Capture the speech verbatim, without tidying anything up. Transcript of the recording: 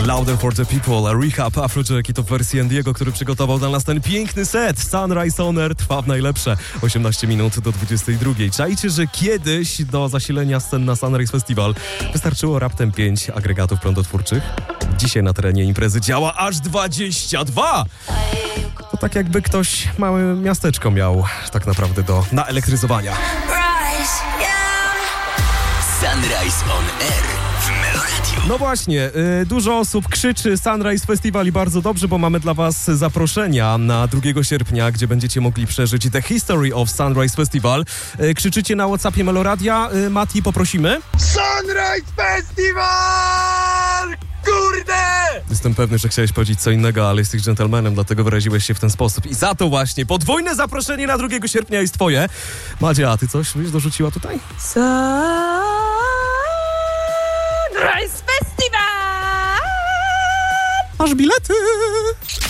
Louder for the People, recap Afrojack i to w wersji Andiego, który przygotował dla nas ten piękny set. Sunrise On Air trwa w najlepsze osiemnaście minut do dwudziestej drugiej. Czajcie, że kiedyś do zasilenia scen na Sunrise Festival wystarczyło raptem pięć agregatów prądotwórczych. Dzisiaj na terenie imprezy działa aż dwadzieścia dwa! To tak jakby ktoś małe miasteczko miał tak naprawdę do naelektryzowania. Sunrise On Air w Meloradiu. No właśnie, y, dużo osób krzyczy Sunrise Festival i bardzo dobrze, bo mamy dla was zaproszenia na drugiego sierpnia, gdzie będziecie mogli przeżyć The History of Sunrise Festival. Y, krzyczycie na WhatsAppie Meloradia. Y, Mati, poprosimy. Sunrise Festival! Kurde! Jestem pewny, że chciałeś powiedzieć co innego, ale jesteś dżentelmenem, dlatego wyraziłeś się w ten sposób. I za to właśnie podwójne zaproszenie na drugiego sierpnia jest twoje. Madzia, a ty coś byś dorzuciła tutaj? Sunrise Festival! Masz bilety!